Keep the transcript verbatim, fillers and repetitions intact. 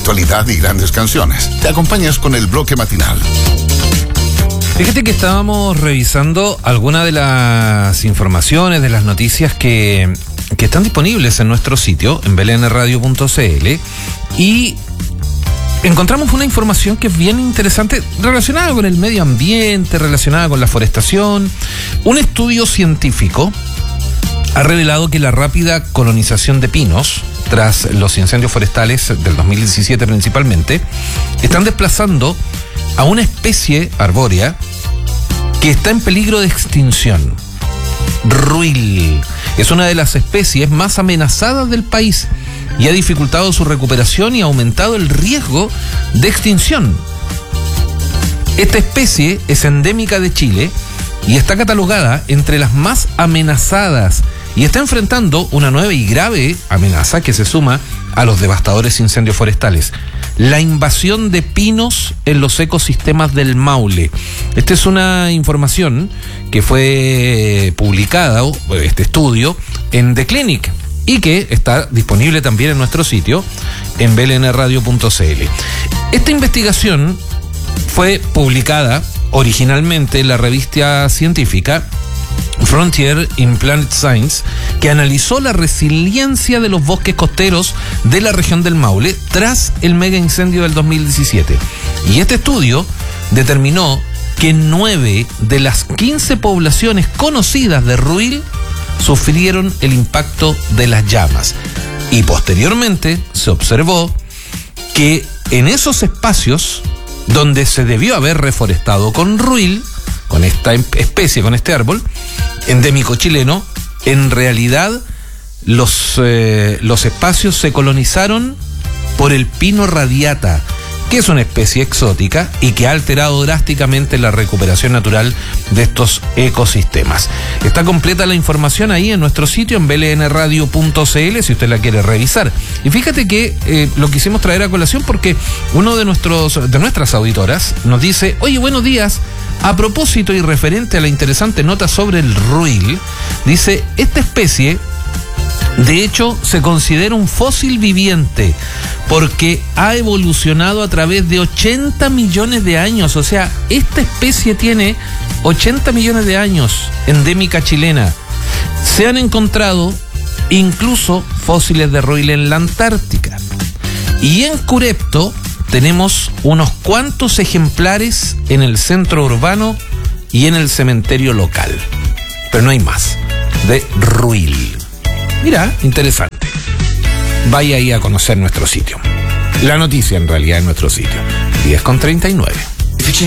actualidad y grandes canciones. Te acompañas con el bloque matinal. Fíjate que estábamos revisando algunas de las informaciones, de las noticias que, que están disponibles en nuestro sitio, en b l n radio punto c l, y encontramos una información que es bien interesante relacionada con el medio ambiente, relacionada con la forestación. Un estudio científico ha revelado que la rápida colonización de pinos, tras los incendios forestales del dos mil diecisiete principalmente, están desplazando a una especie arbórea que está en peligro de extinción. Ruil es una de las especies más amenazadas del país y ha dificultado su recuperación y ha aumentado el riesgo de extinción. Esta especie es endémica de Chile y está catalogada entre las más amenazadas y está enfrentando una nueva y grave amenaza que se suma a los devastadores incendios forestales: la invasión de pinos en los ecosistemas del Maule. Esta es una información que fue publicada, este estudio, en The Clinic, y que está disponible también en nuestro sitio, en b l n radio punto c l. Esta investigación fue publicada originalmente en la revista científica Frontier in Planet Science, que analizó la resiliencia de los bosques costeros de la región del Maule tras el mega incendio del dos mil diecisiete. Y este estudio determinó que nueve de las quince poblaciones conocidas de Ruil sufrieron el impacto de las llamas. Y posteriormente se observó que en esos espacios donde se debió haber reforestado con Ruil, con esta especie, con este árbol endémico chileno, en realidad los, eh, los espacios se colonizaron por el pino radiata, que es una especie exótica y que ha alterado drásticamente la recuperación natural de estos ecosistemas. Está completa la información ahí en nuestro sitio, en b l n radio punto c l, si usted la quiere revisar. Y fíjate que eh, lo quisimos traer a colación porque uno de nuestros de nuestras auditoras nos dice: oye, buenos días, a propósito y referente a la interesante nota sobre el ruil, dice, esta especie de hecho se considera un fósil viviente porque ha evolucionado a través de ochenta millones de años. O sea, esta especie tiene ochenta millones de años, endémica chilena. Se han encontrado incluso fósiles de ruil en la Antártica. Y en Curepto tenemos unos cuantos ejemplares en el centro urbano y en el cementerio local. Pero no hay más. De ruil. Mira, interesante. Vaya ahí a conocer nuestro sitio. La noticia en realidad en nuestro sitio. diez con treinta y nueve.